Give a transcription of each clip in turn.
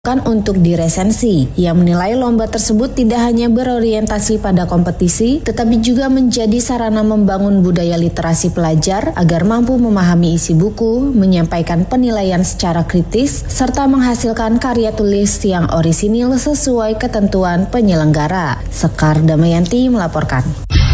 untuk diresensi. Ia menilai lomba tersebut tidak hanya berorientasi pada kompetisi, tetapi juga menjadi sarana membangun budaya literasi pelajar agar mampu memahami isi buku, menyampaikan penilaian secara kritis, serta menghasilkan karya tulis yang orisinil sesuai ketentuan penyelenggara. Sekar Damayanti melaporkan.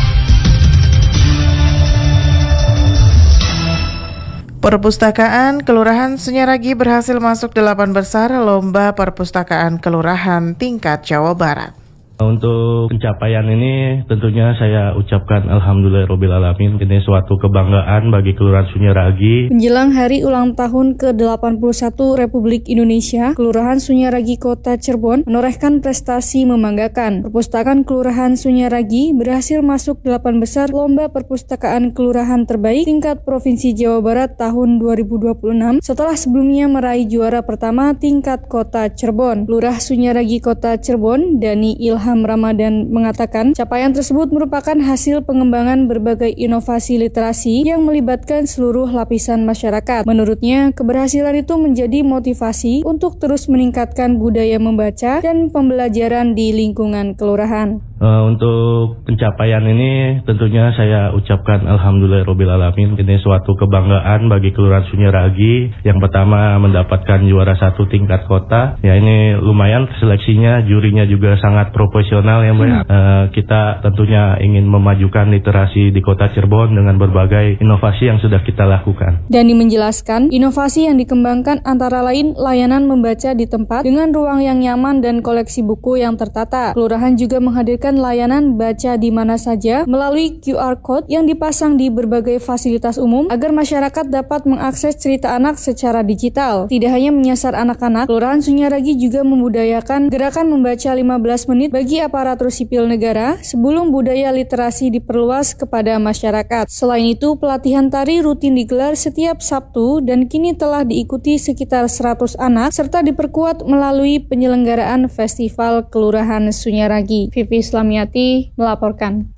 Perpustakaan Kelurahan Sunyaragi berhasil masuk 8 besar Lomba Perpustakaan Kelurahan tingkat Jawa Barat. Untuk pencapaian ini tentunya saya ucapkan alhamdulillahirobbilalamin. Ini suatu kebanggaan bagi Kelurahan Sunyaragi. Menjelang hari ulang tahun ke-81 Republik Indonesia, Kelurahan Sunyaragi Kota Cirebon menorehkan prestasi membanggakan. Perpustakaan Kelurahan Sunyaragi berhasil masuk 8 besar Lomba Perpustakaan Kelurahan Terbaik tingkat Provinsi Jawa Barat tahun 2026 setelah sebelumnya meraih juara pertama tingkat Kota Cirebon. Lurah Sunyaragi Kota Cirebon, Dani Ilham Ramadan mengatakan capaian tersebut merupakan hasil pengembangan berbagai inovasi literasi yang melibatkan seluruh lapisan masyarakat. Menurutnya, keberhasilan itu menjadi motivasi untuk terus meningkatkan budaya membaca dan pembelajaran di lingkungan kelurahan. Untuk pencapaian ini tentunya saya ucapkan alhamdulillahirobbilalamin. Ini suatu kebanggaan bagi Kelurahan Sunyaragi. Yang pertama mendapatkan juara 1 tingkat kota. Ya, ini lumayan seleksinya, jurinya juga sangat profesional ya Mbak. Kita tentunya ingin memajukan literasi di Kota Cirebon dengan berbagai inovasi yang sudah kita lakukan. Dani menjelaskan, inovasi yang dikembangkan antara lain layanan membaca di tempat dengan ruang yang nyaman dan koleksi buku yang tertata. Kelurahan juga menghadirkan layanan baca di mana saja melalui QR Code yang dipasang di berbagai fasilitas umum agar masyarakat dapat mengakses cerita anak secara digital. Tidak hanya menyasar anak-anak, Kelurahan Sunyaragi juga membudayakan gerakan membaca 15 menit bagi aparatur sipil negara sebelum budaya literasi diperluas kepada masyarakat. Selain itu, pelatihan tari rutin digelar setiap Sabtu dan kini telah diikuti sekitar 100 anak serta diperkuat melalui penyelenggaraan Festival Kelurahan Sunyaragi. Vivi Islamiati melaporkan.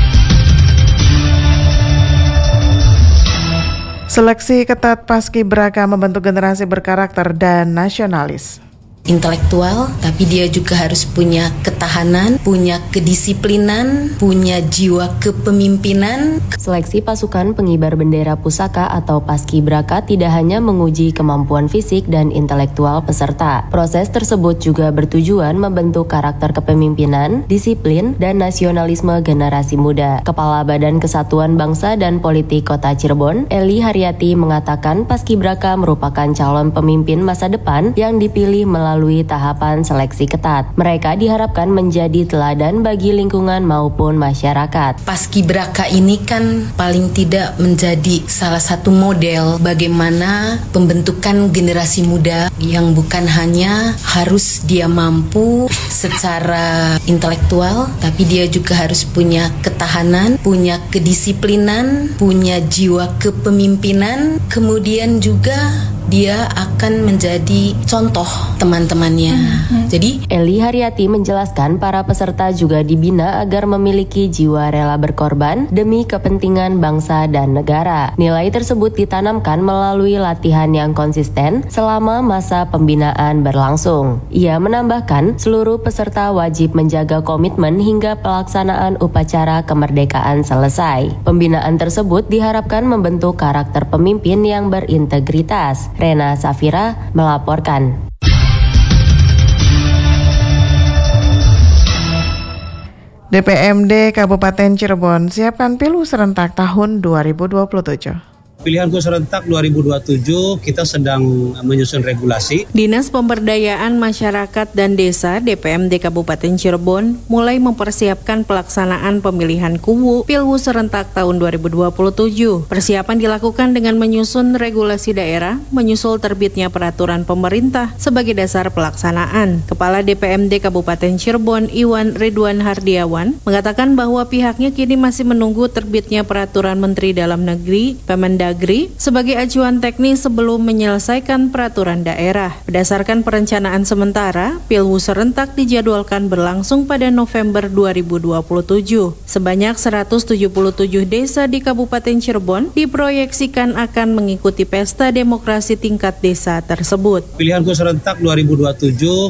Seleksi ketat Paskibraka membentuk generasi berkarakter dan nasionalis. Intelektual, tapi dia juga harus punya ketahanan, punya kedisiplinan, punya jiwa kepemimpinan. Seleksi pasukan pengibar bendera pusaka atau Paskibraka tidak hanya menguji kemampuan fisik dan intelektual peserta. Proses tersebut juga bertujuan membentuk karakter kepemimpinan, disiplin, dan nasionalisme generasi muda. Kepala Badan Kesatuan Bangsa dan Politik Kota Cirebon, Eli Haryati mengatakan Paskibraka merupakan calon pemimpin masa depan yang dipilih melalui tahapan seleksi ketat. Mereka diharapkan menjadi teladan bagi lingkungan maupun masyarakat. Paskibraka ini kan paling tidak menjadi salah satu model bagaimana pembentukan generasi muda yang bukan hanya harus dia mampu secara intelektual, tapi dia juga harus punya ketahanan, punya kedisiplinan, punya jiwa kepemimpinan, kemudian juga dia akan menjadi contoh teman-temannya. Jadi Eli Haryati menjelaskan para peserta juga dibina agar memiliki jiwa rela berkorban demi kepentingan bangsa dan negara. Nilai tersebut ditanamkan melalui latihan yang konsisten selama masa pembinaan berlangsung. Ia menambahkan seluruh peserta wajib menjaga komitmen hingga pelaksanaan upacara kemerdekaan selesai. Pembinaan tersebut diharapkan membentuk karakter pemimpin yang berintegritas. Rena Safira melaporkan. DPMD Kabupaten Cirebon siapkan pilu serentak tahun 2027. Pilihanku serentak 2027 kita sedang menyusun regulasi. Dinas Pemberdayaan Masyarakat dan Desa DPMD Kabupaten Cirebon mulai mempersiapkan pelaksanaan pemilihan KUWU Pilwu serentak tahun 2027. Persiapan dilakukan dengan menyusun regulasi daerah, menyusul terbitnya peraturan pemerintah sebagai dasar pelaksanaan. Kepala DPMD Kabupaten Cirebon Iwan Ridwan Hardiawan mengatakan bahwa pihaknya kini masih menunggu terbitnya peraturan Menteri Dalam Negeri Pemendagri Kemendagri sebagai acuan teknis sebelum menyelesaikan peraturan daerah. Berdasarkan perencanaan sementara, Pilwus serentak dijadwalkan berlangsung pada November 2027. Sebanyak 177 desa di Kabupaten Cirebon diproyeksikan akan mengikuti pesta demokrasi tingkat desa tersebut. Pilihan serentak 2027